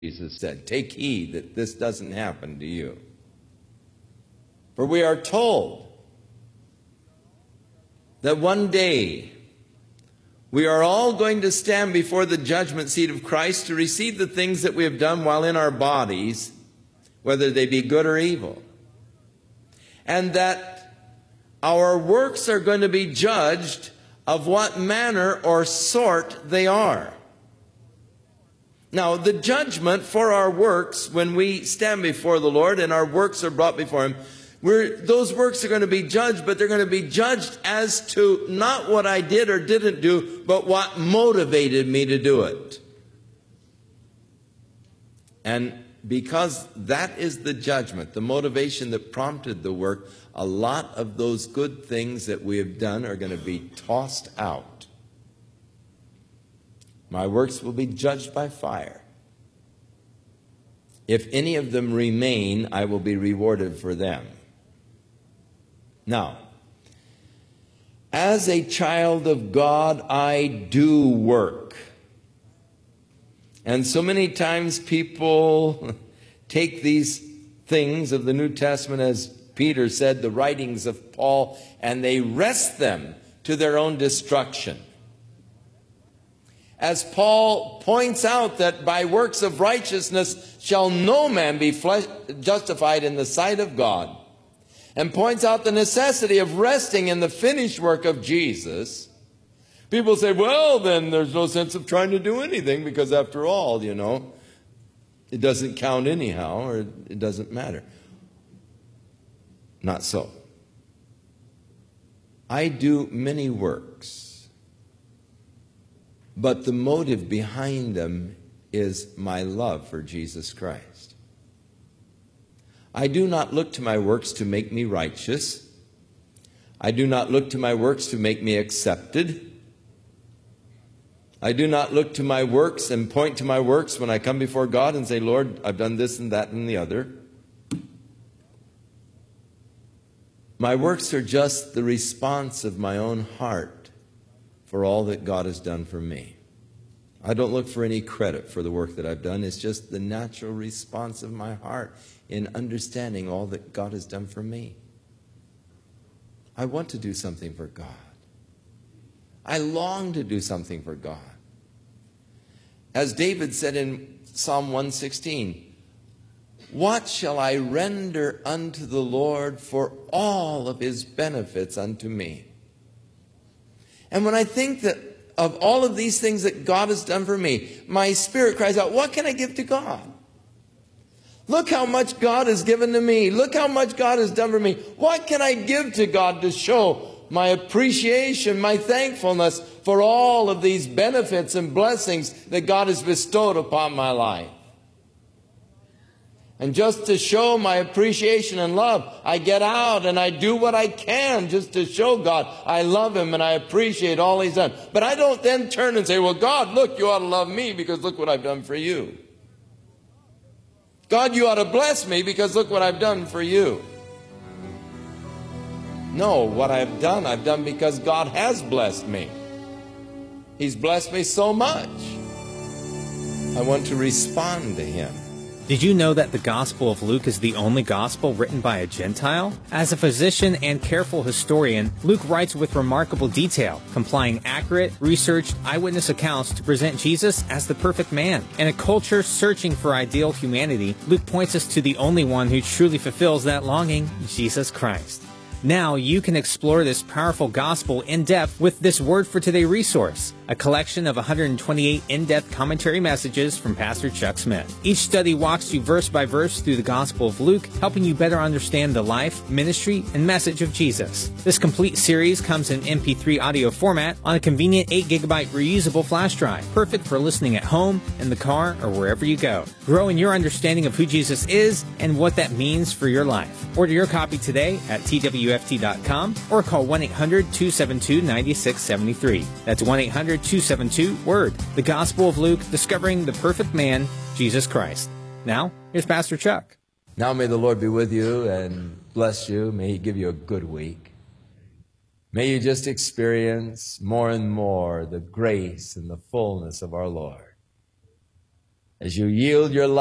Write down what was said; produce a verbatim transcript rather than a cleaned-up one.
Jesus said, "Take heed that this doesn't happen to you." For we are told that one day we are all going to stand before the judgment seat of Christ to receive the things that we have done while in our bodies, whether they be good or evil. And that our works are going to be judged of what manner or sort they are. Now, the judgment for our works, when we stand before the Lord and our works are brought before Him, we're, those works are going to be judged, but they're going to be judged as to not what I did or didn't do, but what motivated me to do it. And because that is the judgment, the motivation that prompted the work, a lot of those good things that we have done are going to be tossed out. My works will be judged by fire. If any of them remain, I will be rewarded for them. Now, as a child of God, I do work. And so many times people take these things of the New Testament, as Peter said, the writings of Paul, and they wrest them to their own destruction. As Paul points out that by works of righteousness shall no man be flesh justified in the sight of God, and points out the necessity of resting in the finished work of Jesus, people say, well, then there's no sense of trying to do anything because after all, you know, it doesn't count anyhow, or it doesn't matter. Not so. I do many works, but the motive behind them is my love for Jesus Christ. I do not look to my works to make me righteous. I do not look to my works to make me accepted. I do not look to my works and point to my works when I come before God and say, Lord, I've done this and that and the other. My works are just the response of my own heart for all that God has done for me. I don't look for any credit for the work that I've done. It's just the natural response of my heart in understanding all that God has done for me. I want to do something for God. I long to do something for God. As David said in Psalm one sixteen, what shall I render unto the Lord for all of His benefits unto me? And when I think that of all of these things that God has done for me, my spirit cries out, what can I give to God? Look how much God has given to me. Look how much God has done for me. What can I give to God to show my appreciation, my thankfulness for all of these benefits and blessings that God has bestowed upon my life? And just to show my appreciation and love, I get out and I do what I can just to show God I love Him and I appreciate all He's done. But I don't then turn and say, well, God, look, you ought to love me because look what I've done for you. God, you ought to bless me because look what I've done for you. No, what I've done, I've done because God has blessed me. He's blessed me so much. I want to respond to Him. Did you know that the Gospel of Luke is the only gospel written by a Gentile? As a physician and careful historian, Luke writes with remarkable detail, complying accurate, researched, eyewitness accounts to present Jesus as the perfect man. In a culture searching for ideal humanity, Luke points us to the only one who truly fulfills that longing, Jesus Christ. Now you can explore this powerful gospel in depth with this Word for Today resource, a collection of one hundred twenty-eight in-depth commentary messages from Pastor Chuck Smith. Each study walks you verse by verse through the Gospel of Luke, helping you better understand the life, ministry, and message of Jesus. This complete series comes in M P three audio format on a convenient eight gigabyte reusable flash drive, perfect for listening at home, in the car, or wherever you go. Grow in your understanding of who Jesus is and what that means for your life. Order your copy today at T W F T dot com or call one eight hundred two seven two nine six seven three. That's one eight hundred two seven two WORD. The Gospel of Luke, discovering the perfect man, Jesus Christ. Now, here's Pastor Chuck. Now may the Lord be with you and bless you. May He give you a good week. May you just experience more and more the grace and the fullness of our Lord. as you yield your